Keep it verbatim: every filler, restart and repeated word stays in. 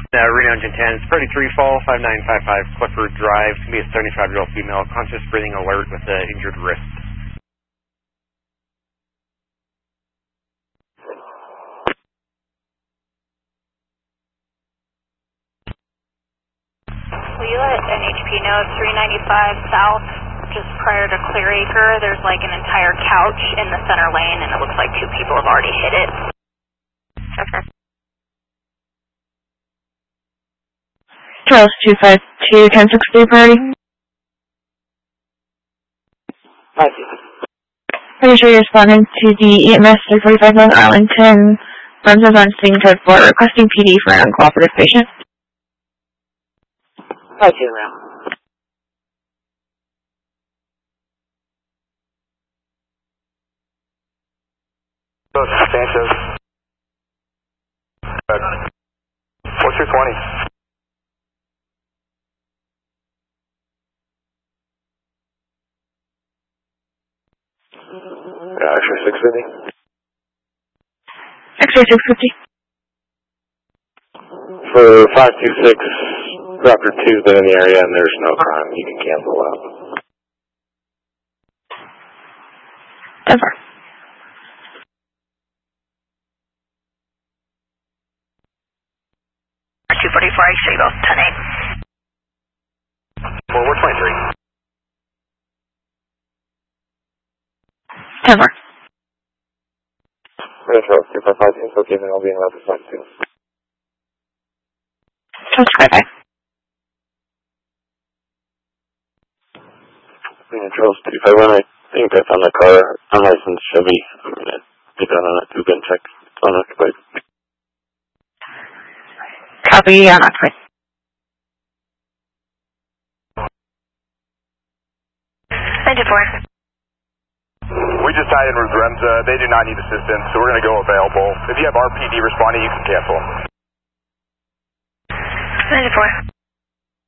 Uh, Reno Engine ten, it's thirty-three Fall, five nine five five Clifford Drive. It's going to be a seventy-five-year-old female, conscious breathing alert with an injured wrist. Will you let N H P know three ninety-five South, just prior to Clearacre, there's like an entire couch in the center lane and it looks like two people have already hit it. Okay. Charles two five two, ten six three priority. Thank you. Pretty sure you're responding to the E M S three forty-five North Arlington. Runs is on scene code four, requesting P D for an uncooperative patient. Thank you, ma'am. Sanchez. What's your twenty? Uh, X-ray six fifty. X-ray six fifty. For five two six, Doctor two's been in the area and there's no crime. You can cancel out. Over. two forty-four, I show you both ten eight. Well, we're twenty-three. Over. Metro, two five five, it's okay, then I'll be in level five two. Charles five five. Metro, two five one, I think I found the car, unlicensed Chevy. I'm going to get that on a two-bin check. It's unoccupied. Copy, unoccupied. ninety-four. We just tied in with Remza. They do not need assistance, so we're going to go available. If you have R P D responding, you can cancel. ninety-four.